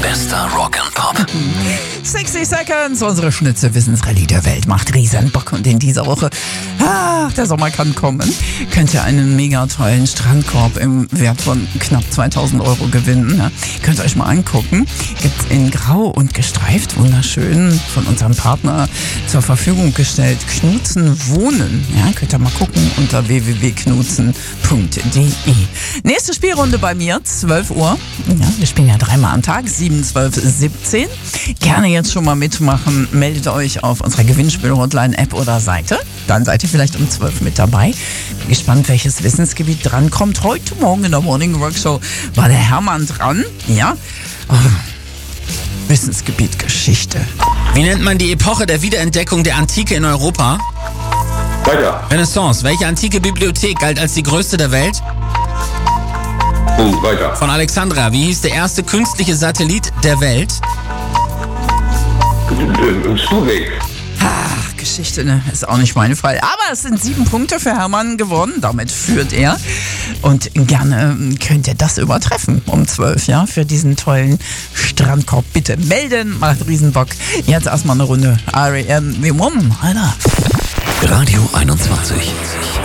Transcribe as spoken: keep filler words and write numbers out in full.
Bester Rock and Pop. sechzig Seconds, unsere schnitze Wissensrallye der Welt macht riesen Bock und in dieser Woche, ach, der Sommer kann kommen, könnt ihr einen mega tollen Strandkorb im Wert von knapp zweitausend Euro gewinnen. Ja, könnt ihr euch mal angucken. Gibt's in Grau und gestreift, wunderschön, von unserem Partner zur Verfügung gestellt. Knutzen Wohnen. Ja, könnt ihr mal gucken unter w w w punkt knutzen punkt d e. Nächste Spielrunde bei mir, zwölf Uhr. Ja, wir spielen ja dreimal am Tag, sieben, zwölf, siebzehn. Gerne jetzt schon mal mitmachen. Meldet euch auf unserer Gewinnspiel-Hotline-App oder Seite. Dann seid ihr vielleicht um zwölf mit dabei. Bin gespannt, welches Wissensgebiet drankommt. Heute Morgen in der Morning Rock Show war der Hermann dran. Ja. Oh. Wissensgebiet Geschichte. Wie nennt man die Epoche der Wiederentdeckung der Antike in Europa? Weiter. Renaissance. Welche antike Bibliothek galt als die größte der Welt? Und weiter. Von Alexandria. Wie hieß der erste künstliche Satellit der Welt? Sputnik. Ach, Geschichte, ne? Ist auch nicht mein Fall. Aber es sind sieben Punkte für Hermann gewonnen. Damit führt er. Und gerne könnt ihr das übertreffen um zwölf, ja? Für diesen tollen Strandkorb. Bitte melden. Macht Riesenbock. Jetzt erstmal eine Runde R E M The Woman, Alter. Radio einundzwanzig.